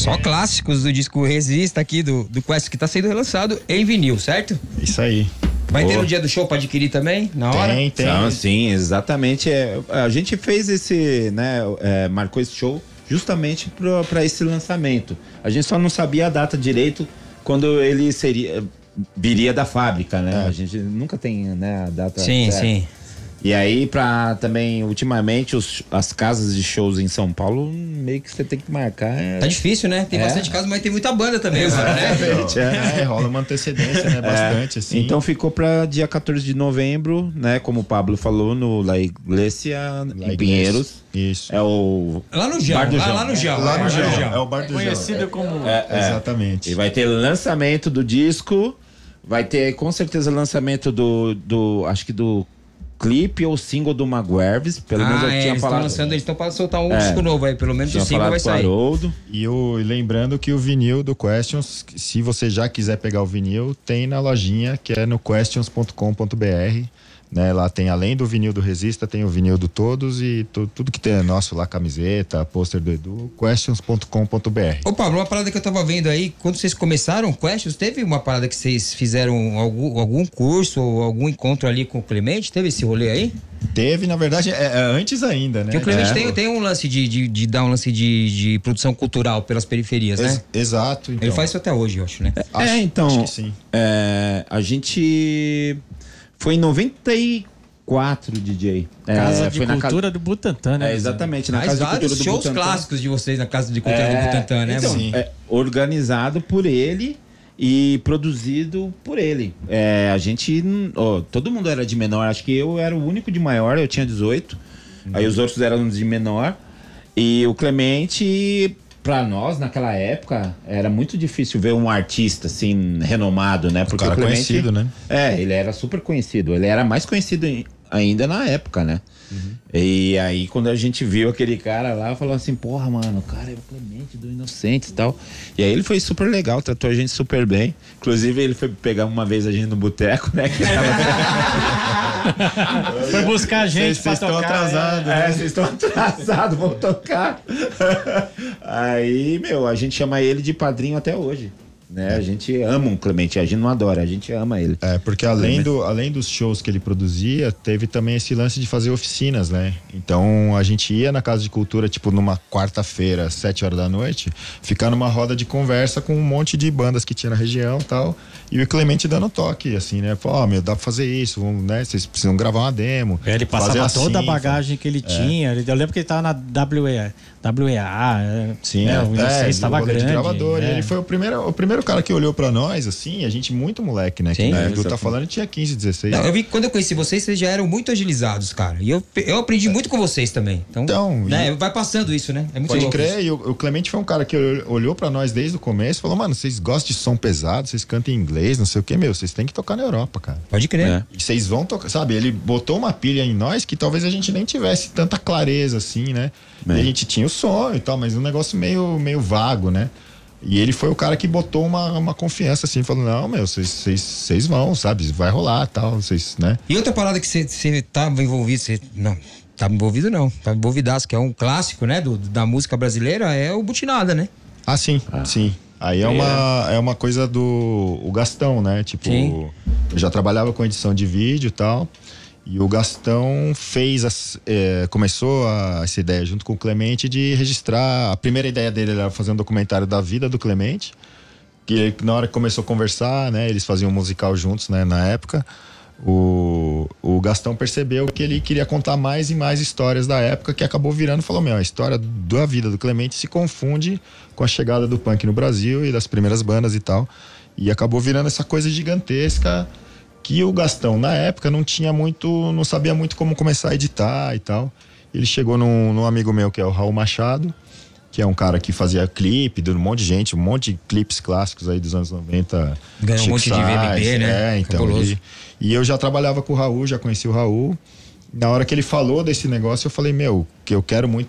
Só clássicos do disco Resista aqui do Quest, que tá sendo relançado em vinil, certo? Isso aí. Vai ter no dia do show pra adquirir também, na hora? Tem. Não, sim, exatamente. A gente fez esse, né, marcou esse show justamente para esse lançamento. A gente só não sabia a data direito quando ele viria da fábrica, né? A gente nunca tem, né, a data Sim, certa. sim. E aí, também, ultimamente, as casas de shows em São Paulo, meio que você tem que marcar. Tá difícil, né? Tem bastante casa, mas tem muita banda também agora, né? Rola uma antecedência, né? Bastante, assim. Então ficou para dia 14 de novembro, né? Como o Pablo falou, no La Iglesia, em Pinheiros. Isso. É o... Lá no Jão, lá no Jão. Lá no Jão. É o Bar do Jão. Conhecido como... Exatamente. E vai ter lançamento do disco, vai ter com certeza lançamento acho que do clipe ou single do Maguerves, pelo menos eu tinha eles falado. Eles estão para soltar um disco novo aí, pelo menos o single vai sair. E lembrando que o vinil do Questions, se você já quiser pegar o vinil, tem na lojinha, que é no questions.com.br. Né, lá tem, além do vinil do Resista, tem o vinil do Todos e tudo que tem nosso lá, camiseta, pôster do Edu, questions.com.br. Ô Pablo, uma parada que eu tava vendo aí, quando vocês começaram o Questions, teve uma parada que vocês fizeram algum curso ou algum encontro ali com o Clemente? Teve esse rolê aí? Teve, na verdade, antes ainda, né? Porque o Clemente tem um lance de dar um lance de produção cultural pelas periferias, né? Exato. Então. Ele faz isso até hoje, eu acho, né? Então, acho que sim. A gente... Foi em 94, DJ. Casa de Cultura do Butantã, né? Exatamente, na Mas Casa de Cultura do shows Butantã. clássicos de vocês na Casa de Cultura do Butantã, né, então, mano? Organizado por ele e produzido por ele. A gente... todo mundo era de menor, acho que eu era o único de maior, eu tinha 18. Aí os outros eram de menor. E o Clemente... Pra nós, naquela época, era muito difícil ver um artista, assim, renomado, né? Porque o cara Clemente, conhecido, né? Ele era super conhecido. Ele era mais conhecido ainda na época, né? E aí, quando a gente viu aquele cara lá, falou assim, porra, mano, o cara é o Clemente do Inocentes e tal. E aí ele foi super legal, tratou a gente super bem. Inclusive, ele foi pegar uma vez a gente no boteco, né? Que foi buscar a gente pra tocar. Vocês estão atrasados, vão tocar. Aí, a gente chama ele de padrinho até hoje. Né? A gente ama o Clemente, a gente não adora, a gente ama ele. Porque além dos shows que ele produzia, teve também esse lance de fazer oficinas, né? Então a gente ia na Casa de Cultura, tipo numa quarta-feira, 7h da noite, ficar numa roda de conversa com um monte de bandas que tinha na região e tal, e o Clemente dando toque, assim, né? Falou, dá pra fazer isso, né? Vocês precisam gravar uma demo. Ele passava toda a bagagem que ele tinha. Eu lembro que ele tava na WEA. Sim, estava grande. De gravador. E ele foi o primeiro cara que olhou pra nós, assim, a gente muito moleque, né? Sim, que tá falando, tinha 15, 16. Não, eu vi que quando eu conheci vocês já eram muito agilizados, cara. E eu aprendi muito com vocês também. Então né, vai passando isso, né? É muito pode louco crer, isso. e o Clemente foi um cara que olhou pra nós desde o começo e falou, mano, vocês gostam de som pesado, vocês cantam em inglês, não sei o que, vocês têm que tocar na Europa, cara. Pode crer. E vocês vão tocar, sabe? Ele botou uma pilha em nós que talvez a gente nem tivesse tanta clareza assim, né? E a gente tinha o sonho e tal, mas um negócio meio vago, né? E ele foi o cara que botou uma confiança assim, falou, não, vocês vão, sabe? Vai rolar, tal, vocês, né? E outra parada que você tava envolvido, não, tava envolvido não, tava envolvidaço, que é um clássico, né, da música brasileira, é o Butinada, né? Sim. Aí é uma coisa o Gastão, né? Tipo, eu já trabalhava com edição de vídeo e tal. E o Gastão começou essa ideia junto com o Clemente de registrar. A primeira ideia dele era fazer um documentário da vida do Clemente. Que na hora que começou a conversar, né? Eles faziam um musical juntos, né? Na época. O Gastão percebeu que ele queria contar mais e mais histórias da época, que acabou virando e falou, a história da vida do Clemente se confunde com a chegada do punk no Brasil e das primeiras bandas e tal. E acabou virando essa coisa gigantesca que o Gastão, na época, não sabia muito como começar a editar e tal. Ele chegou num amigo meu, que é o Raul Machado, que é um cara que fazia clipe de um monte de gente, um monte de clipes clássicos aí dos anos 90. Ganhou um monte de VMB, né? Então. E eu já trabalhava com o Raul, já conheci o Raul. Na hora que ele falou desse negócio, eu falei, que eu quero muito